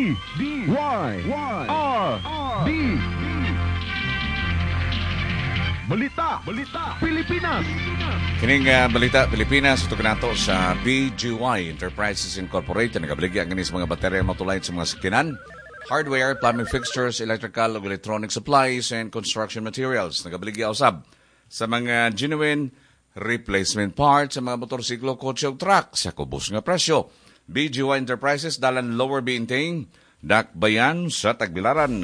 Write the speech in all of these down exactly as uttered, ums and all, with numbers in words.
D Y R D Balita, Balita, Pilipinas. Kining uh, Balita Pilipinas ito kanato sa B G Y Enterprises Incorporated nagabaligya ngani sa mga baterya matulay sa mga sakyanan, hardware, plumbing fixtures, electrical ug electronic supplies and construction materials. Nagabaligya usab sa mga genuine replacement parts sa mga motorsiklo, kotse ug truck sa kubos nga presyo. B G Y Enterprises dalan Lower Bintang, Dakbayan sa Tagbilaran.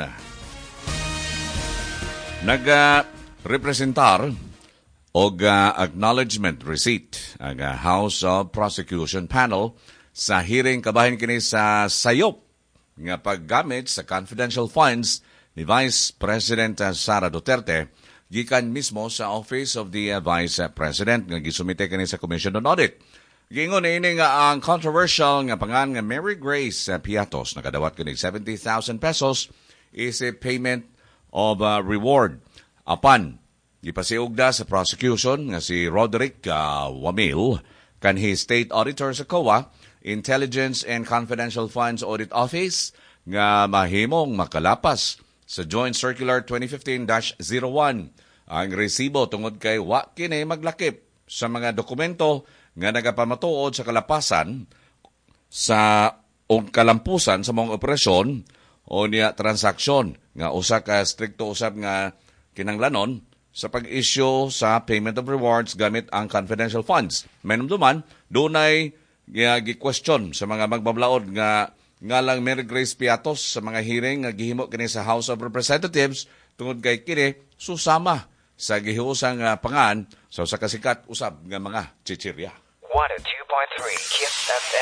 Naga representar og uh, acknowledgement receipt ang uh, House of Prosecution Panel sa hearing kabahin kini sa sayop nga paggamit sa confidential funds ni Vice President uh, Sara Duterte gikan mismo sa Office of the uh, Vice President nga gisumite kini sa Commission on Audit. Gingon ini nga ang controversial nga pangan nga Mary Grace uh, Piatos nakadawat kini seventy thousand pesos is a payment of uh, reward. Apan, gipasiugda sa prosecution nga si Roderick uh, Wamil, kanhi State Auditor sa C O A, Intelligence and Confidential Funds Audit Office, nga mahimong makalapas sa Joint Circular twenty fifteen dash oh one. Ang resibo tungod kay wa kini maglakip sa mga dokumento nga nagapamatuod sa kalapasan sa o kalampusan sa mga operasyon o niya transaksyon nga usa ka strikto usab nga kinanglanon sa pag-issue sa payment of rewards gamit ang confidential funds. Manumduman, dunay uh, gi-question sa mga magbablaod nga nga lang Mary Grace Piatos sa mga hearing nga gihimo kini sa House of Representatives tungod kay kini susama sa gihiusang uh, pangan sa so, sa kasikat usab nga mga chichirya. one oh two point three Kiss F M.